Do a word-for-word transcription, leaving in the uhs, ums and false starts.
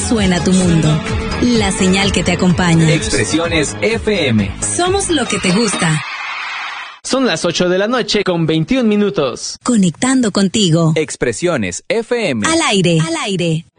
suena tu mundo. La señal que te acompaña. Expresiones F M. Somos lo que te gusta. Son las ocho de la noche con veintiún minutos. Conectando contigo. Expresiones F M. Al aire. Al aire.